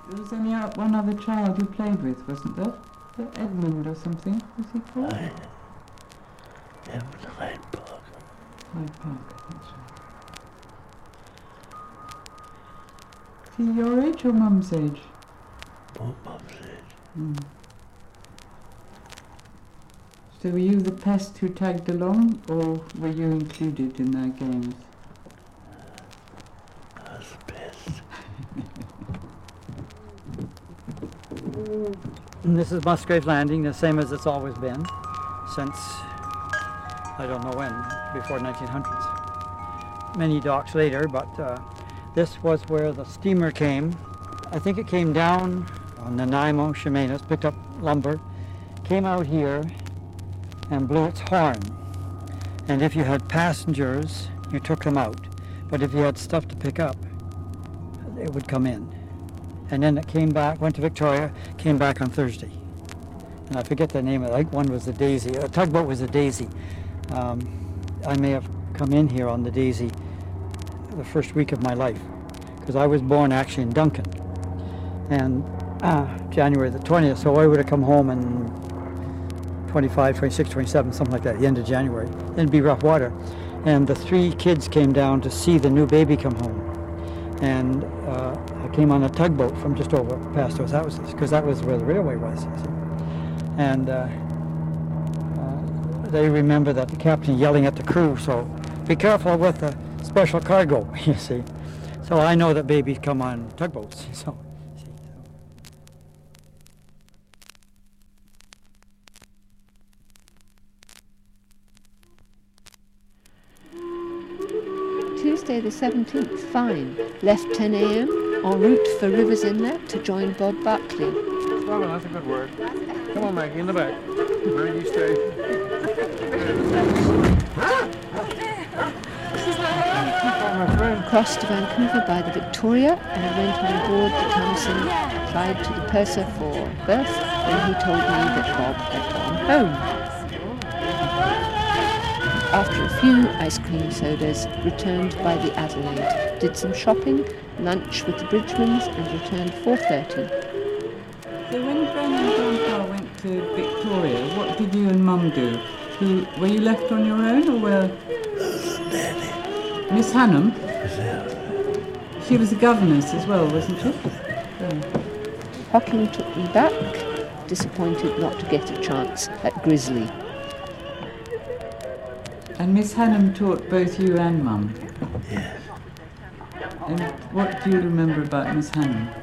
There was only one other child you played with, wasn't there? Edmund or something, was he called? Edmund Hyde Park. Hyde Park, that's right. Is he your age or Mum's age? Both Mum's age. Mm. So were you the pest who tagged along, or were you included in their games? I was the pest. This is Musgrave Landing, the same as it's always been, since, I don't know when, before 1900s. Many docks later, but this was where the steamer came. I think it came down on Nanaimo, Chemainus, picked up lumber, came out here, and blew its horn. And if you had passengers, you took them out. But if you had stuff to pick up, it would come in. And then it came back, went to Victoria, came back on Thursday. And I forget the name of it. I think one was the Daisy. A tugboat was the Daisy. I may have come in here on the Daisy the first week of my life, because I was born actually in Duncan. And January the 20th, so I would have come home in 25, 26, 27, something like that, the end of January. Then it'd be rough water. And the 3 kids came down to see the new baby come home. And I came on a tugboat from just over past those houses, because that was where the railway was. You see. And they remember that the captain yelling at the crew, so be careful with the special cargo, you see. So I know that babies come on tugboats. So. Tuesday the 17th, fine. Left 10 a.m. en route for Rivers Inlet to join Bob Buckley. Oh, well, that's a good word. Come on, Maggie, in the back. Where you stay. Crossed to Vancouver by the Victoria and went on board the Thompson, Clyde to the Purser for berth when he told me that Bob had gone home. After a few ice cream sodas, returned by the Adelaide, did some shopping, lunch with the Bridgemans, and returned 4:30. So when Granny and Grandpa went to Victoria, what did you and Mum do? Were you left on your own, or were... Nanny. Miss Hannum? Was there. She was a governess as well, wasn't she? Oh. Hocking took me back, disappointed not to get a chance at Grizzly. And Miss Hannum taught both you and Mum? Yes. And what do you remember about Miss Hannum?